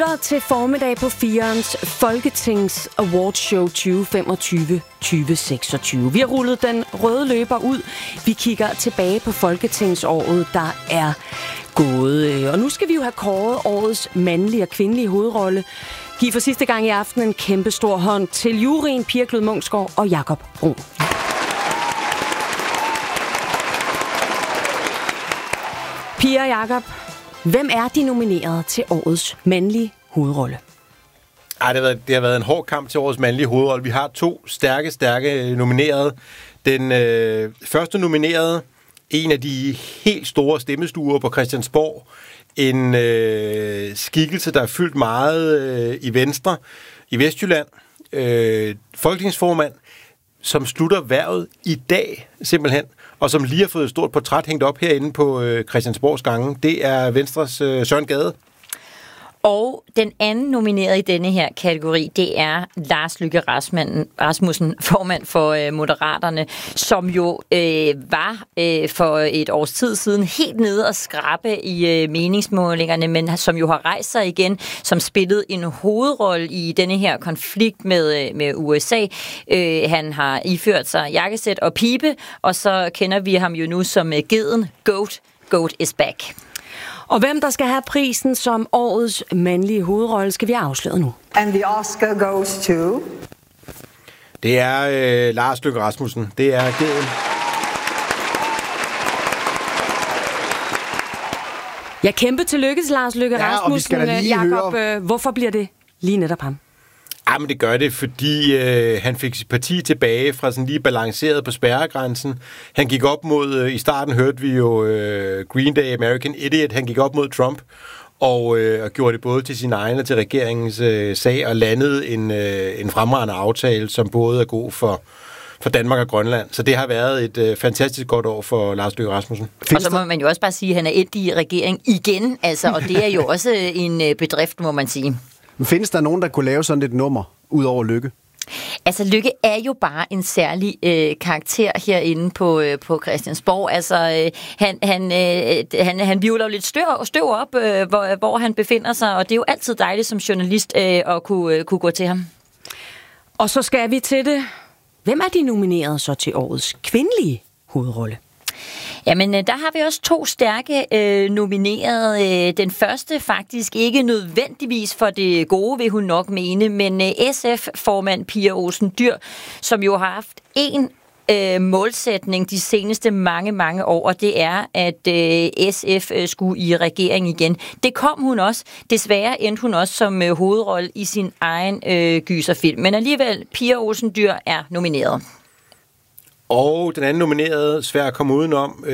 lytter til formiddag på 4'erens Folketings Awardshow 2025-2026. Vi har rullet den røde løber ud. Vi kigger tilbage på Folketingsåret, der er gået. Og nu skal vi jo have kåret årets mandlige og kvindelige hovedrolle. Giv for sidste gang i aften en kæmpe stor hånd til juryen Pia Klud Munksgaard og Jakob Brun. Pia og Jakob, hvem er de nominerede til årets mandlige hovedrolle? Det har været en hård kamp til årets mandlige hovedrolle. Vi har to stærke nominerede. Den første nominerede, en af de helt store stemmestuer på Christiansborg. En skikkelse, der er fyldt meget i Venstre, i Vestjylland. Folketingsformand, som slutter hvervet i dag simpelthen, og som lige har fået et stort portræt hængt op herinde på Christiansborgs gange. Det er Venstres Søren Gade. Og den anden nomineret i denne her kategori, det er Lars Løkke Rasmussen, formand for Moderaterne, som jo var for et års tid siden helt nede og skrabe i meningsmålingerne, men som jo har rejst sig igen, som spillede en hovedrolle i denne her konflikt med USA. Han har iført sig jakkesæt og pibe, og så kender vi ham jo nu som geden Goat is back. Og hvem der skal have prisen som årets mandlige hovedrolle, skal vi afsløre nu. And the Oscar goes to... Det er Lars Løkke Rasmussen. Det er geden. Ja, kæmpe tillykke til Lars Løkke Rasmussen. Jakob, hvorfor bliver det lige netop ham? Men det gør det, fordi han fik sit parti tilbage fra sådan lige balanceret på spærregrænsen. Han gik op mod, i starten hørte vi jo Green Day, American Idiot, han gik op mod Trump og gjorde det både til sin egen og til regeringens sag og landede en fremragende aftale, som både er god for Danmark og Grønland. Så det har været et fantastisk godt år for Lars Løkke Rasmussen. Og så må man jo også bare sige, at han er endt i regering igen, altså, og det er jo også en bedrift, må man sige. Findes der nogen, der kunne lave sådan et nummer ud over Løkke? Altså, Løkke er jo bare en særlig karakter herinde på Christiansborg. Altså, han vivler jo lidt støv op, hvor han befinder sig, og det er jo altid dejligt som journalist at kunne gå til ham. Og så skal vi til det. Hvem er de nomineret så til årets kvindelige hovedrolle? Jamen, der har vi også to stærke nominerede. Den første faktisk ikke nødvendigvis for det gode, vil hun nok mene, men SF-formand Pia Olsen Dyhr, som jo har haft en målsætning de seneste mange år, og det er, at SF skulle i regering igen. Det kom hun også. Desværre endte hun også som hovedrolle i sin egen gyserfilm. Men alligevel, Pia Olsen Dyhr er nomineret. Og den anden nominerede, svær at komme udenom,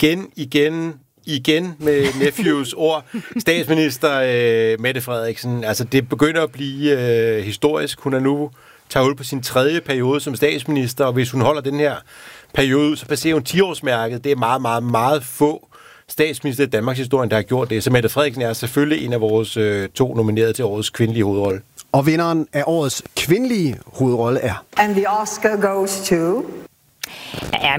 igen med Nephews ord, statsminister Mette Frederiksen. Altså, det begynder at blive historisk. Hun er nu tager hul på sin 3. periode som statsminister, og hvis hun holder den her periode, så passerer hun 10-årsmærket. Det er meget få statsminister i Danmarks historie, der har gjort det. Så Mette Frederiksen er selvfølgelig en af vores 2 nominerede til årets kvindelige hovedrolle. Og vinderen af årets kvindelige hovedrolle er... And the Oscar goes to... Ja,